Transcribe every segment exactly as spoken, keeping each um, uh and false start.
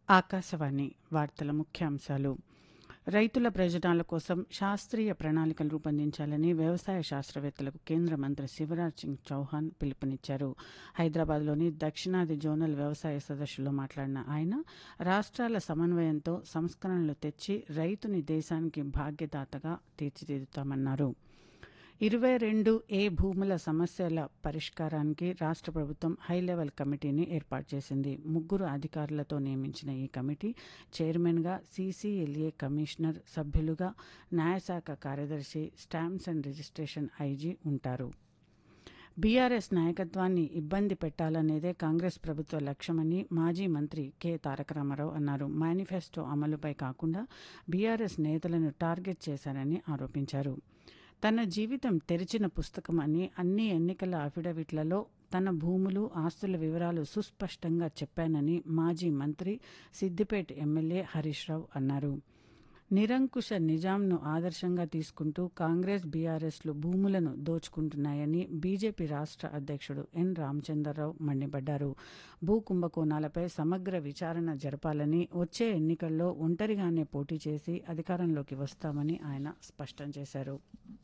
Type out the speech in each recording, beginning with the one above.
ఆకాశవాణి వార్తల ముఖ్యాంశాలు. రైతుల ప్రయోజనాల కోసం శాస్త్రీయ ప్రణాళికలు రూపొందించాలని వ్యవసాయ శాస్త్రవేత్తలకు కేంద్ర మంత్రి శివరాజ్ సింగ్ చౌహాన్ పిలుపునిచ్చారు. హైదరాబాద్లోని దక్షిణాది జోనల్ వ్యవసాయ సదస్సులో మాట్లాడిన ఆయన, రాష్ట్రాల సమన్వయంతో సంస్కరణలు తెచ్చి రైతుని దేశానికి భాగ్యదాతగా తీర్చిదిద్దుతామన్నారు. ఇరవై రెండు ఏ భూముల సమస్యల పరిష్కారానికి రాష్ట్ర ప్రభుత్వం హైలెవెల్ కమిటీని ఏర్పాటు చేసింది. ముగ్గురు అధికారులతో నియమించిన ఈ కమిటీ చైర్మన్గా సీసీఎల్ఏ కమిషనర్, సభ్యులుగా న్యాయశాఖ కార్యదర్శి, స్టాంప్స్ అండ్ రిజిస్ట్రేషన్ ఐజీ ఉంటారు. బీఆర్ఎస్ నాయకత్వాన్ని ఇబ్బంది పెట్టాలనేదే కాంగ్రెస్ ప్రభుత్వ లక్ష్యమని మాజీ మంత్రి కె తారక రామారావు అన్నారు. మేనిఫెస్టో అమలుపై కాకుండా బీఆర్ఎస్ నేతలను టార్గెట్ చేశారని ఆరోపించారు. తన జీవితం తెరిచిన పుస్తకం అని అన్ని ఎన్నికల అఫిడవిట్లలో తన భూములు, ఆస్తుల వివరాలు సుస్పష్టంగా చెప్పానని మాజీ మంత్రి, సిద్దిపేట ఎమ్మెల్యే హరీష్ రావు అన్నారు. నిరంకుశ నిజాంను ఆదర్శంగా తీసుకుంటూ కాంగ్రెస్, బీఆర్ఎస్లు భూములను దోచుకుంటున్నాయని బీజేపీ రాష్ట్ర అధ్యక్షుడు ఎన్ రామచంద్రరావు మండిపడ్డారు. భూ కుంభకోణాలపై సమగ్ర విచారణ జరపాలని, వచ్చే ఎన్నికల్లో ఒంటరిగానే పోటీ చేసి అధికారంలోకి వస్తామని ఆయన స్పష్టం చేశారు.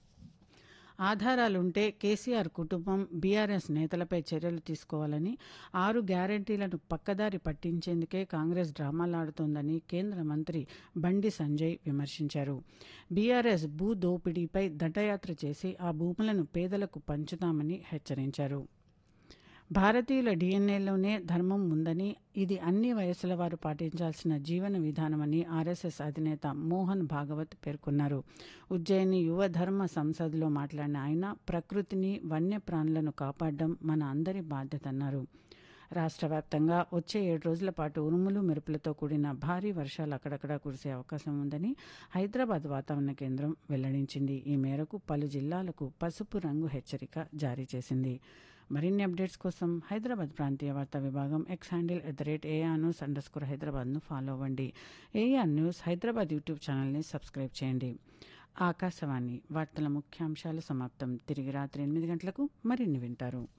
ఆధారాలుంటే కేసీఆర్ కుటుంబం, బీఆర్ఎస్ నేతలపై చర్యలు తీసుకోవాలని, ఆరు గ్యారంటీలను పక్కదారి పట్టించేందుకే కాంగ్రెస్ డ్రామాలాడుతోందని కేంద్ర మంత్రి బండి సంజయ్ విమర్శించారు. బీఆర్ఎస్ భూ దోపిడీపై దండయాత్ర చేసి ఆ భూములను పేదలకు పంచుతామని హెచ్చరించారు. భారతీయుల డీఎన్ఏలోనే ధర్మం ఉందని, ఇది అన్ని వయసుల వారు పాటించాల్సిన జీవన విధానమని ఆర్ఎస్ఎస్ అధినేత మోహన్ భాగవత్ పేర్కొన్నారు. ఉజ్జయిని యువ ధర్మ సంసద్లో మాట్లాడిన ఆయన, ప్రకృతిని, వన్యప్రాణులను కాపాడడం మన అందరి బాధ్యతన్నారు. రాష్ట్ర వ్యాప్తంగా వచ్చే ఏడు రోజుల పాటు ఉరుములు, మెరుపులతో కూడిన భారీ వర్షాలు అక్కడక్కడా కురిసే అవకాశం ఉందని హైదరాబాద్ వాతావరణ కేంద్రం వెల్లడించింది. ఈ మేరకు పలు జిల్లాలకు పసుపు రంగు హెచ్చరిక జారీ చేసింది. మరిన్ని అప్డేట్స్ కోసం హైదరాబాద్ ప్రాంతీయ వార్తా విభాగం X handle at the rate AR news under score హైదరాబాద్ను ఫాలో అవ్వండి. ఏఆర్ న్యూస్ హైదరాబాద్ యూట్యూబ్ ఛానల్ని సబ్స్క్రైబ్ చేయండి. ఆకాశవాణి వార్తల ముఖ్యాంశాలు సమాప్తం. తిరిగి రాత్రి ఎనిమిది గంటలకు మరిన్ని వింటారు.